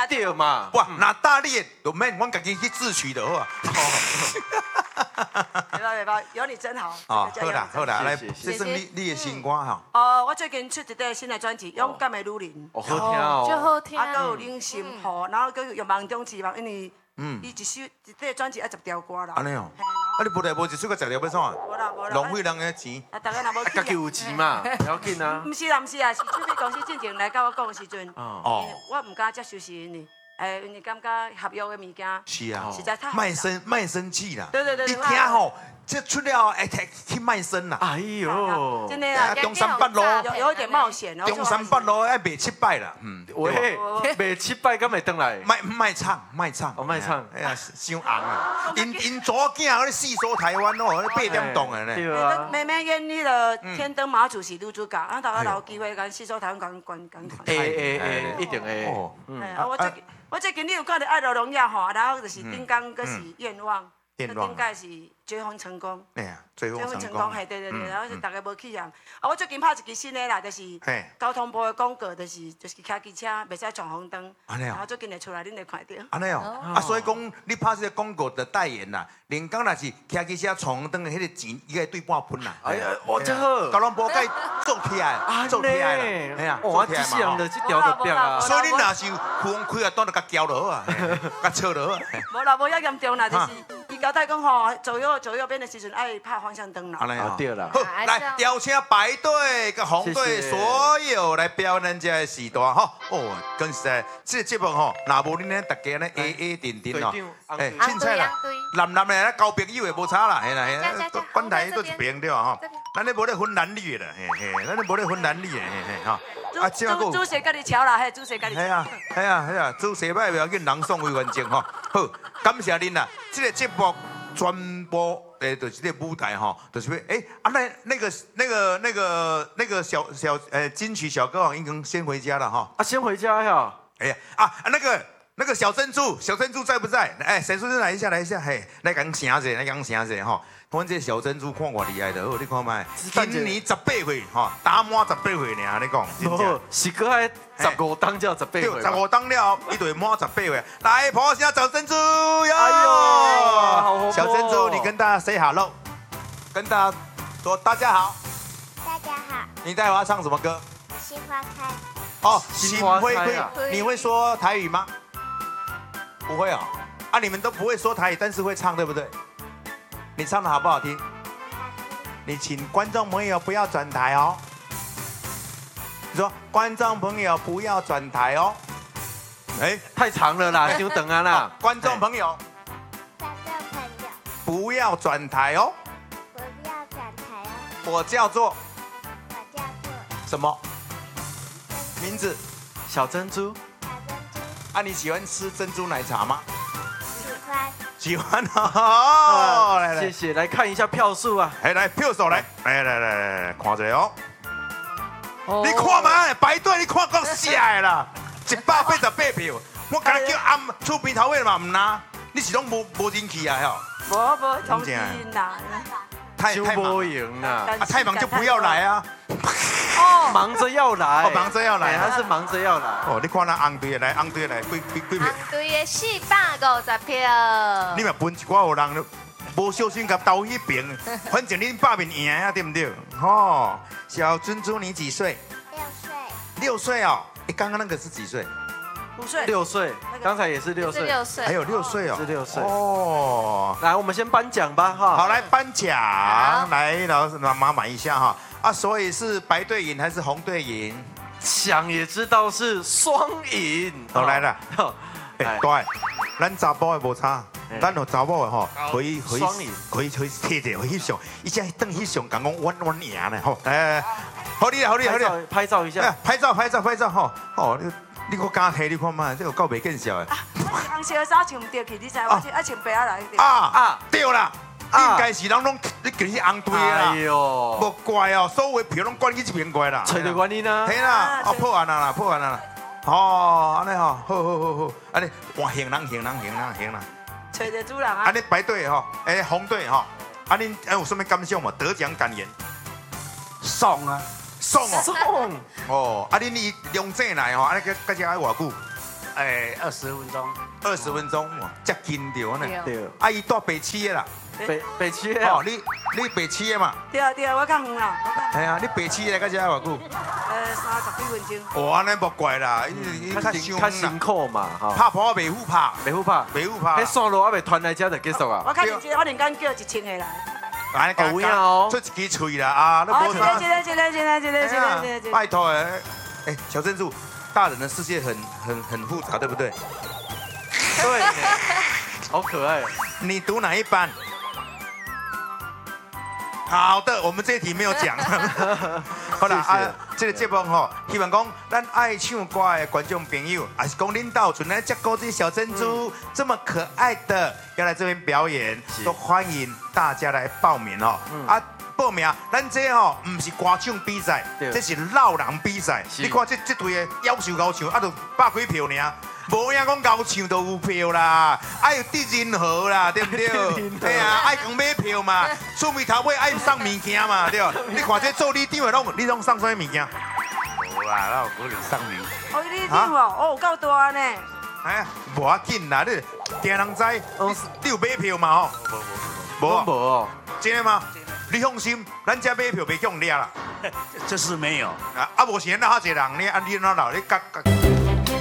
对嘛？ 哇，那大力就免阮家己去自取就好啊。 袂歹，有你真好。 哦，好啦好啦，来， 谢这算你的新歌哈。 我最近出一张新的专辑《勇敢的女人》， 哦，好听哦， 就好听。 啊，佮有冷心雨，然后佮有梦中之梦，因为伊一张专辑要10条歌啦。 安尼哦，啊你无来无一首个10条要创啊？ 无啦无啦。 浪费人的钱。 啊，大家若无家己有钱嘛，不要紧啊。 毋是啦，毋是啊，是唱片公司进前来甲我讲的时阵， 哦， 我毋敢接受是因为，因为感觉合约的物件是啊， 实在太卖身契啦。 对， 你听吼，这出了哎去卖身啦。 哎呦， 真的啊， 中山北路有一点冒险哦。 中山北路要卖700啦， 喂，卖700敢会回来？ 卖唱。 哦，卖唱， 哎呀，伤红啊！因左囝嗰啲四所台湾哦，8点档的呢。 对啊。 妹妹演迄个《天灯马祖》是女主角，啊，大家有机会跟四所台湾观看。 一定会。 我最近你有看到《爱的荣耀》吼，然后就是顶江嗰是愿望，顶届是追风成功。 哎呀，追风成功， 嘿，对，然后是大家无去啊。我最近拍一支新的啦，就是交通部的广告，就是骑机车袂使闯红灯，然后最近会出来，恁会看到。 安尼哦，所以讲你拍这个广告的代言啦，连讲若是骑机车闯红灯的迄个钱，伊个对半分啦。 哎呀，哇，这好。 交通部该做起来，做起来啦，哎呀， 哇，这样的这条就变啊。 所以你若是खु開啊，當就甲交就好啊，甲笑就好。 無啦，無遐嚴重啦，就是伊交代講吼，左右邊的時陣愛拍方向燈啦。 對啦。 好，來邀請白隊跟紅隊所有來表演咱這個時段吼。哦，更實在，這個節目吼，若無恁咧大家咧 A 定定哦，凊彩啦，男咧交朋友也無差啦，係啦係啦，關係都一邊對啊吼。咱咧無咧分男女的啦，嘿，咱咧無咧分男女的，嘿吼。 啊，主席甲你敲啦，嘿，主席甲你。 係啊，主席歹不要緊，人送為完整吼。好，感謝恁啦。這個節目傳播就是這個舞台吼，就是那個小金曲小歌王已經先回家了哈。 啊，先回家呀。 哎呀那個小珍珠在不在？哎，小珍珠來一下，嘿，來講聲者吼。阮這小珍珠看偌厲害的，好，你看覓，今年18歲吼，打滿18歲爾，你講，真正。 是個還15當才18歲。 15當了，伊就會滿18歲。來，破聲小珍珠喲！ 哎呦， 小珍珠，你跟大家 say hello， 跟大家說大家好。 大家好。 你待會要唱什麼歌？ 心花開。 哦，心花開。你會說台語嗎？不會哦。啊，你們都不會說台語，但是會唱，對不對？你唱的好不好聽？你請觀眾朋友不要轉台哦。你說觀眾朋友不要轉台哦。哎， 太長了啦，就等啊啦。 觀眾朋友，不要轉台哦。 不要轉台哦。 我叫做什麼？名字？ 小珍珠。 啊，你喜歡吃珍珠奶茶嗎？喜歡哦，來， 謝謝，來看一下票數啊， 來票數來，看一下哦。你看嘛，排隊你看夠曬啦，188票，我今日叫暗出邊頭位嘛唔拿，你是攏無人氣啊吼？ 無同時啦， 太無閒啦， 太忙就不要來啊。 哦，忙着要來， 忙着要來， 他是忙着要來。 哦，你看那紅隊來，幾票？ 紅隊的450票。 你咪分一寡有人，無小心甲投迄邊，反正恁百面贏啊，對不對？哦，小珍珠你幾歲？6歲哦。誒，剛剛那個是幾歲 ？5歲。 6歲，剛才也是6歲。 6歲。 還有6歲哦。 是6歲。 哦。 來，我們先頒獎吧，哈。 好，來頒獎，來老師麻煩一下哈。啊，所以是白隊贏還是紅隊贏？ 想也知道是雙贏。 好，來了。哎，對，咱查甫的無差，咱有查某的吼，可以摕者翕相，伊只等翕相，講我贏咧，吼，好你啦， 拍照一下， 拍照吼，哦，你個敢摕，你看嘛，這個夠袂見笑的。 紅色的衫穿唔對去，你知我愛穿白來。 對啦。應該是人攏你叫去紅隊啦， 哎呦， 無怪哦，所有票攏關去這邊過啦， 找到原因啊， 係啦，哦破案啦，哦，安尼吼，好，安尼換行人， 找到主人啊， 安尼白隊吼，紅隊吼，安尼有什麼感想無？得獎感言， 爽啊， 哦，啊恁伊龍井來吼，安尼個愛偌久？ 20分钟。 20分钟，哇，接近着呢。 对。 阿姨住北区的啦。 北区的。 哦，你北区的嘛？ 对啊对啊，我较远啦。 哎呀，你北区来到这偌久？ 30几分钟。 哇，安尼无怪啦，因较辛苦嘛，哈。 拍坡袂虎拍， 袂虎拍， 袂虎拍。 迄线路还未传来遮就结束啊。 我较认真，我连间叫1000个来。 安尼有影哦， 出一支喙啦啊！ 一个， 拜托哎，小珍珠，大人的世界很复杂，对不对？ 对，好可爱。 你读哪一班？好的，我们这一题没有讲。好啦啊，这个节目吼，希望讲咱爱唱歌的观众朋友，还是讲恁到存来接过这小珍珠这么可爱的，要来这边表演，都欢迎大家来报名哦。啊，报名，咱这吼唔是歌唱比赛，这是老人比赛。你看这队的夭寿高唱，啊，就100几票尔。 无影讲高唱都有票啦，爱有得人和啦，对不对？对啊，爱讲买票嘛，准备头尾爱送物件嘛，对。你看这做你长的你拢送啥物件？ 无啦，那有可能送你。 哦，你长哦，哦有够大呢。 哎呀，无要紧啦，你听人知，你有买票嘛吼？ 无哦， 真的吗？你放心，咱这买票袂叫人抓啦。 这是没有。 啊，无是咱那一个人呢，啊你那老你甲。